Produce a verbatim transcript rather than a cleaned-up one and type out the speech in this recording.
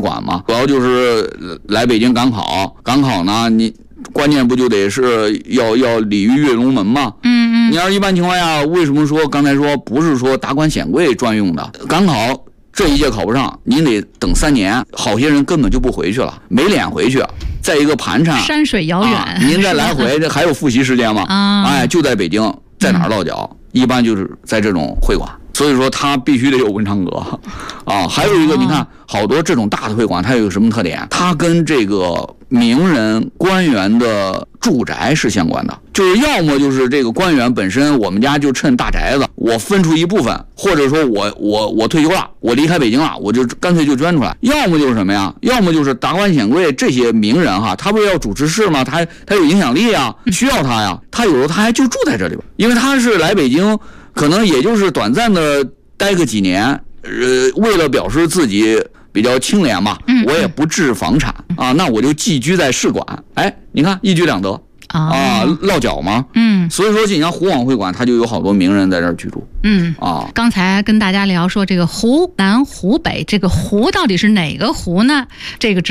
馆嘛，主要就是来北京赶考，赶考呢，你关键不就得是要要鲤鱼跃龙门吗？ 嗯嗯。 你要一般情况下，为什么说刚才说不是说达官显贵专用的？赶考这一届考不上，您得等三年，好些人根本就不回去了，没脸回去。再一个盘缠， 山水遥远， 啊、您再来回，这还有复习时间吗？ 啊， 哎，就在北京，在哪儿落脚？嗯、一般就是在这种会馆。所以说他必须得有文昌阁啊，还有一个你看好多这种大的会馆，它有什么特点？它跟这个名人官员的住宅是相关的，就是要么就是这个官员本身，我们家就趁大宅子，我分出一部分，或者说我我我退休了，我离开北京了，我就干脆就捐出来。要么就是什么呀？要么就是达官显贵这些名人哈，他不是要主持事吗？他他有影响力啊，需要他呀，他有时候他还就住在这里边，因为他是来北京。可能也就是短暂的待个几年，呃，为了表示自己比较清廉嘛，我也不置房产啊，那我就寄居在使馆，哎，你看一举两得啊，落脚嘛，嗯，所以说你像湖广会馆，它就有好多名人在这儿居住， 嗯啊，刚才跟大家聊说这个湖南湖北，这个湖到底是哪个湖呢？这个。